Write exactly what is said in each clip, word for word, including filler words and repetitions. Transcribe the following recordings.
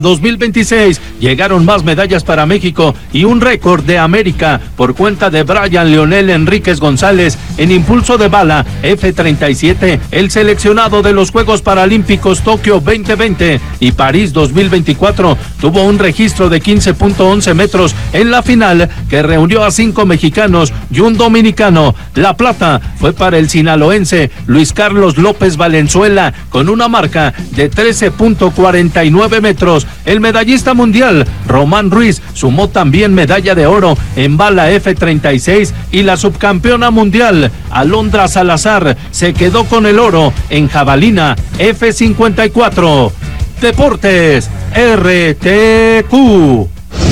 dos mil veintiséis llegaron más medallas para México y un récord de América por cuenta de Brian Leonel Enríquez González en impulso de bala F treinta y siete, el seleccionado de los Juegos Paralímpicos Tokio veinte veinte y París dos mil veinticuatro tuvo un registro de quince punto once metros en la final que reunió a cinco mexicanos y un dominicano. La plata fue para el sinaloense Luis Carlos López Valenzuela con una marca de trece punto cuarenta y nueve metros. El medallista mundial Román Ruiz sumó también medalla de oro en bala F treinta y seis y la subcampeona mundial Alondra Salazar se quedó con el oro en jabalina F cincuenta y cuatro. Deportes R T Q.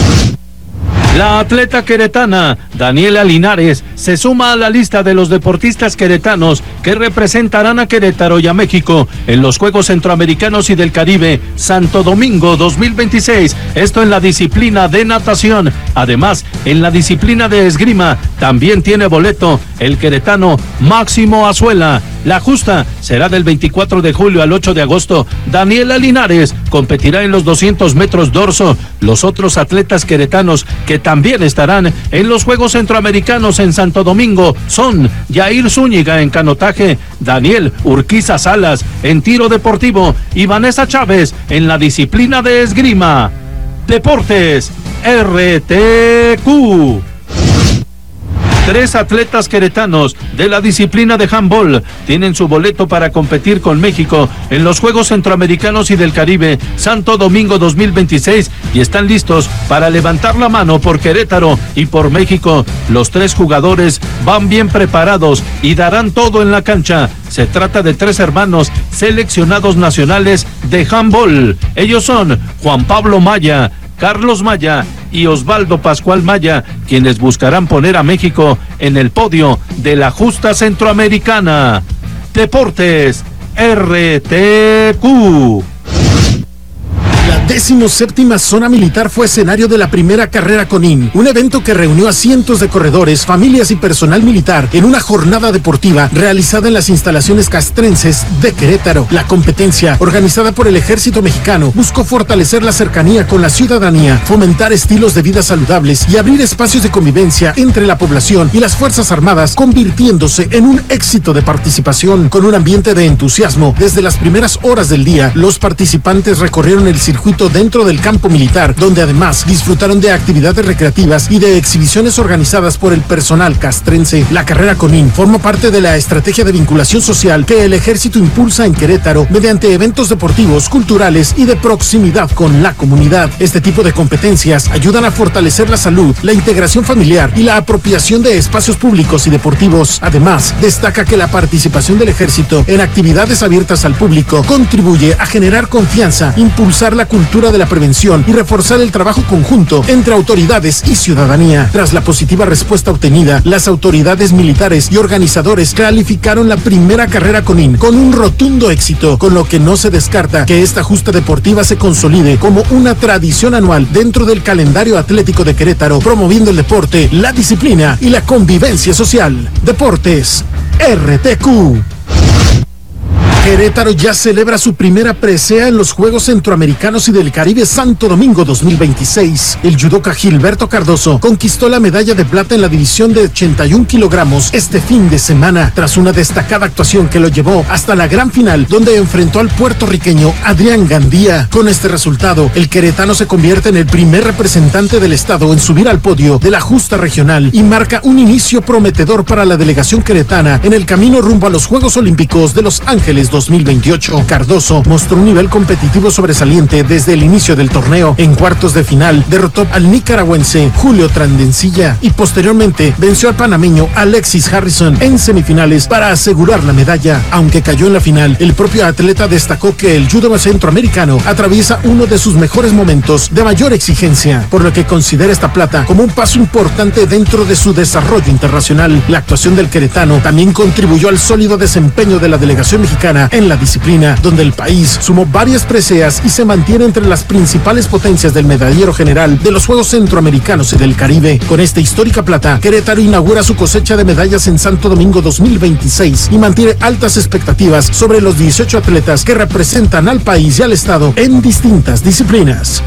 La atleta queretana Daniela Linares se suma a la lista de los deportistas queretanos que representarán a Querétaro y a México en los Juegos Centroamericanos y del Caribe Santo Domingo dos mil veintiséis, esto en la disciplina de natación. Además, en la disciplina de esgrima también tiene boleto el queretano Máximo Azuela. La justa será del veinticuatro de julio al ocho de agosto. Daniela Linares competirá en los doscientos metros dorso. Los otros atletas queretanos que también estarán en los Juegos Centroamericanos en Santo Domingo son Yair Zúñiga en canotaje, Daniel Urquiza Salas en tiro deportivo y Vanessa Chávez en la disciplina de esgrima. Deportes R T Q. Tres atletas queretanos de la disciplina de handball tienen su boleto para competir con México en los Juegos Centroamericanos y del Caribe Santo Domingo dos mil veintiséis y están listos para levantar la mano por Querétaro y por México. Los tres jugadores van bien preparados y darán todo en la cancha. Se trata de tres hermanos seleccionados nacionales de handball. Ellos son Juan Pablo Maya, Carlos Maya y Osvaldo Pascual Maya, quienes buscarán poner a México en el podio de la justa centroamericana. Deportes R T Q. La decimoséptima zona militar fue escenario de la primera carrera Conin, un evento que reunió a cientos de corredores, familias y personal militar en una jornada deportiva realizada en las instalaciones castrenses de Querétaro. La competencia, organizada por el Ejército Mexicano, buscó fortalecer la cercanía con la ciudadanía, fomentar estilos de vida saludables y abrir espacios de convivencia entre la población y las Fuerzas Armadas, convirtiéndose en un éxito de participación. Con un ambiente de entusiasmo, desde las primeras horas del día, los participantes recorrieron el circuito dentro del campo militar, donde además disfrutaron de actividades recreativas y de exhibiciones organizadas por el personal castrense. La carrera Conin forma parte de la estrategia de vinculación social que el Ejército impulsa en Querétaro mediante eventos deportivos, culturales y de proximidad con la comunidad. Este tipo de competencias ayudan a fortalecer la salud, la integración familiar y la apropiación de espacios públicos y deportivos. Además, destaca que la participación del Ejército en actividades abiertas al público contribuye a generar confianza, impulsar la cultura de la prevención y reforzar el trabajo conjunto entre autoridades y ciudadanía. Tras la positiva respuesta obtenida, las autoridades militares y organizadores calificaron la primera carrera Conin con un rotundo éxito, con lo que no se descarta que esta justa deportiva se consolide como una tradición anual dentro del calendario atlético de Querétaro, promoviendo el deporte, la disciplina y la convivencia social. Deportes R T Q. Querétaro ya celebra su primera presea en los Juegos Centroamericanos y del Caribe Santo Domingo dos mil veintiséis. El judoka Gilberto Cardoso conquistó la medalla de plata en la división de ochenta y un kilogramos este fin de semana, tras una destacada actuación que lo llevó hasta la gran final, donde enfrentó al puertorriqueño Adrián Gandía. Con este resultado, el queretano se convierte en el primer representante del estado en subir al podio de la justa regional y marca un inicio prometedor para la delegación queretana en el camino rumbo a los Juegos Olímpicos de Los Ángeles dos mil veintiocho. Cardoso mostró un nivel competitivo sobresaliente desde el inicio del torneo. En cuartos de final derrotó al nicaragüense Julio Trandencilla y posteriormente venció al panameño Alexis Harrison en semifinales para asegurar la medalla. Aunque cayó en la final, el propio atleta destacó que el judo centroamericano atraviesa uno de sus mejores momentos de mayor exigencia, por lo que considera esta plata como un paso importante dentro de su desarrollo internacional. La actuación del queretano también contribuyó al sólido desempeño de la delegación mexicana Panamericana en la disciplina, donde el país sumó varias preseas y se mantiene entre las principales potencias del medallero general de los Juegos Centroamericanos y del Caribe. Con esta histórica plata, Querétaro inaugura su cosecha de medallas en Santo Domingo dos mil veintiséis y mantiene altas expectativas sobre los dieciocho atletas que representan al país y al estado en distintas disciplinas.